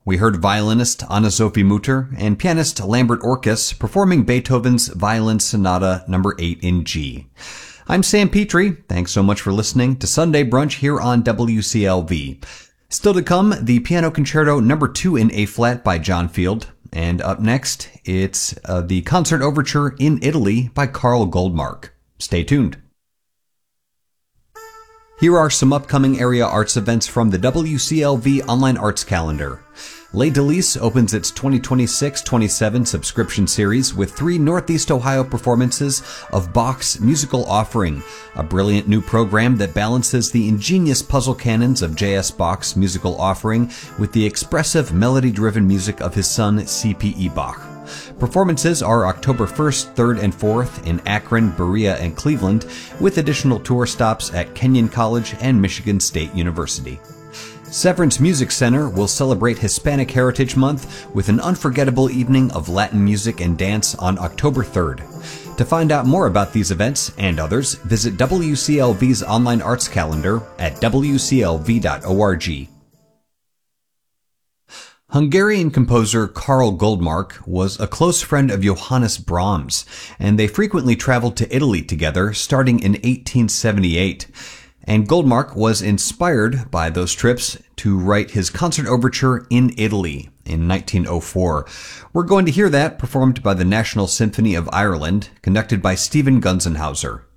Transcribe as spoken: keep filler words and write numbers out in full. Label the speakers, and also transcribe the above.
Speaker 1: We heard violinist Anna-Sophie Mutter and pianist Lambert Orkus performing Beethoven's Violin Sonata number eight in G. I'm Sam Petrie. Thanks so much for listening to Sunday Brunch here on W C L V. Still to come, the Piano Concerto number two in A-flat by John Field. And up next, it's uh, the Concert Overture in Italy by Carl Goldmark. Stay tuned. Here are some upcoming area arts events from the W C L V Online Arts Calendar. Les Délices opens its twenty twenty-six twenty-seven subscription series with three Northeast Ohio performances of Bach's Musical Offering, a brilliant new program that balances the ingenious puzzle canons of J S. Bach's Musical Offering with the expressive melody-driven music of his son C P E. Bach. Performances are October first, third, and fourth in Akron, Berea, and Cleveland, with additional tour stops at Kenyon College and Michigan State University. Severance Music Center will celebrate Hispanic Heritage Month with an unforgettable evening of Latin music and dance on October third. To find out more about these events and others, visit W C L V's online arts calendar at w c l v dot org. Hungarian composer Carl Goldmark was a close friend of Johannes Brahms, and they frequently traveled to Italy together starting in eighteen seventy-eight. And Goldmark was inspired by those trips to write his concert overture in Italy in nineteen oh four. We're going to hear that performed by the National Symphony of Ireland, conducted by Stephen Gunzenhauser.